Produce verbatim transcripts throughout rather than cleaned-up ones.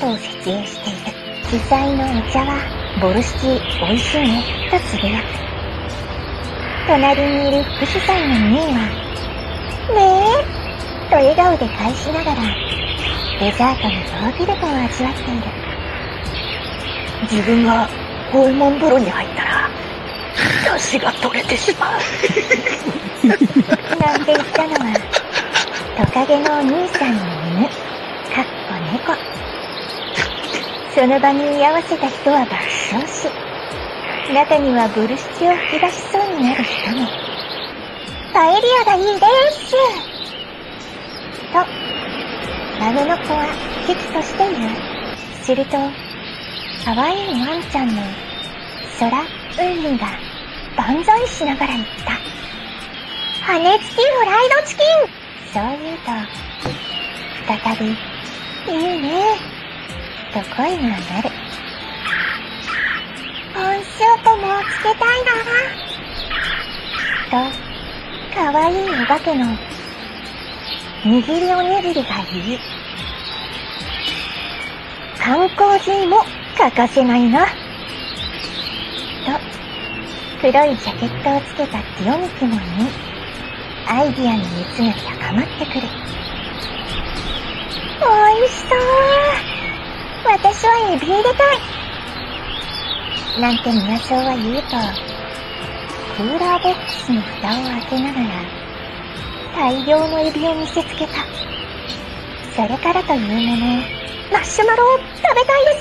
ことを設営している。主催のお茶はボルシチ美味しいねとつぶやく。隣にいる副主催のミーはねえと笑顔で返しながらデザートのヨーグルトを味わっている。 自分が訪問風呂に入ったら出汁が取れてしまうなんて言ったのはトカゲのお兄さんの犬かっこ猫。その場に居合わせた人は爆笑し、中にはボルシチを吹き出しそうになる人も。パエリアがいいですと孫の子は危機として言う。すると可愛いワンちゃんの空海が万歳しながら言った。羽根付きフライドチキン。そう言うと再びいいねと声が鳴る。コンスープもつけたいなとかわいいお化けの握りおにぎりが言う。缶コーヒーも欠かせないなと黒いジャケットをつけたティオミキも言い、アイディアの熱が高まってくる。おいしそう。私はエビ入れたいなんて宮荘は言うと、クーラーボックスの蓋を開けながら大量のエビを見せつけた。それからというもの、マッシュマロを食べたいです。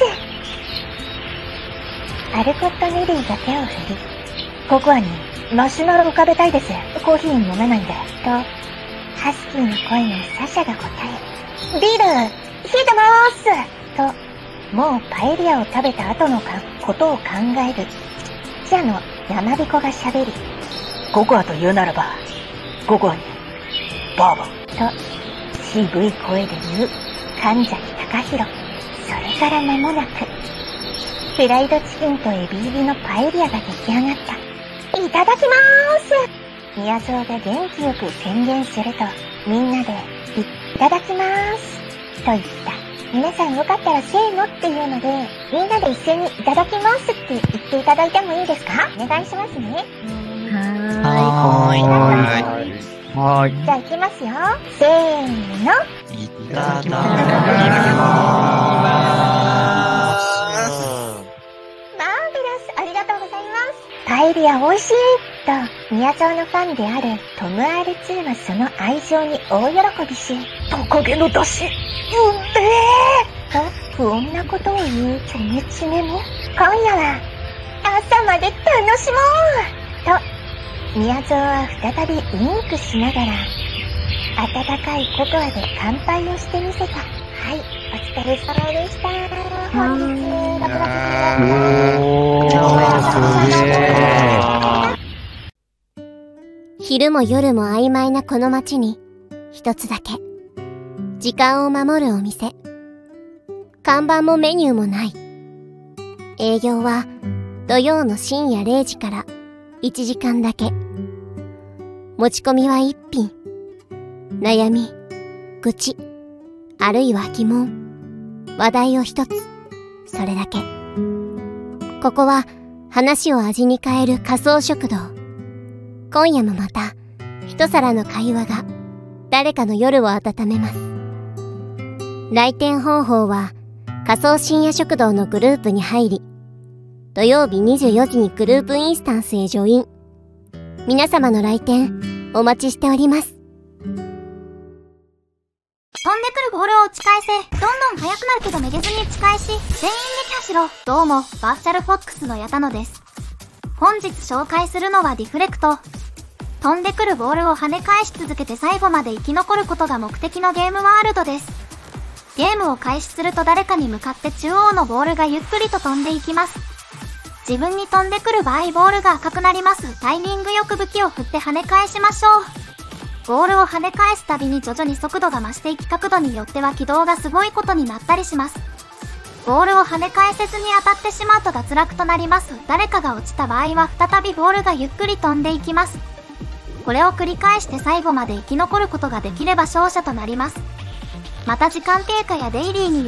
アルコット・ネリーが手を振り、ココアにマシュマロを食べたいです。コーヒー飲めないんで。と、ハスキーの声のサシャが答え、ビール、冷えてまーすと、もうパエリアを食べた後のかことを考える。記者の山彦が喋り、 ココアと言うならば、ココアに、バーボン。 と、渋い声で言う、神崎隆弘。それから間もなく、フライドチキンとエビ入りのパエリアが出来上がった。いただきまーす。宮蔵が元気よく宣言すると、みんなで、いただきまーす。と言った。皆さんよかったらせーのっていうので、みんなで一斉にいただきますって言っていただいてもいいですか？お願いしますね。 はーい。 はーい。はーい。じゃあ行きますよ。せーの。 いただきます。 パエリア美味しいと、宮沢のファンであるトム アールツー はその愛情に大喜びし、 トカゲの出汁、うめえと不穏なことを言うチョメチメも、今夜は朝まで楽しもうと、宮沢は再びウインクしながら、温かいココアで乾杯をしてみせた。はい、お疲れ様でした。本日、ラブラブ昼も夜も曖昧なこの街に、一つだけ、時間を守るお店。看板もメニューもない。営業は土曜の深夜れいじからいちじかんだけ。持ち込みは一品。悩み、愚痴、あるいは疑問、話題を一つ。それだけ。ここは話を味に変える仮想食堂。今夜もまた一皿の会話が誰かの夜を温めます。来店方法は仮想深夜食堂のグループに入り、土曜日にじゅうよじにグループインスタンスへジョイン。皆様の来店お待ちしております。 飛んでくるボールを打ち返せ。どんどん速くなるけどめげずに打ち返し、全員でキャッシュろ。どうも、バーチャルフォックスの矢田野です。本日紹介するのはディフレクト。飛んでくるボールを跳ね返し続けて最後まで生き残ることが目的のゲームワールドです。ゲームを開始すると誰かに向かって中央のボールがゆっくりと飛んでいきます。自分に飛んでくる場合ボールが赤くなります。タイミングよく武器を振って跳ね返しましょう。ボールを跳ね返すたびに徐々に速度が増していき、角度によっては軌道がすごいことになったりします。ボールを跳ね返せずに当たってしまうと脱落となります。誰かが落ちた場合は再びボールがゆっくり飛んでいきます。これを繰り返して最後まで生き残ることができれば勝者となります。また時間経過やデイリーに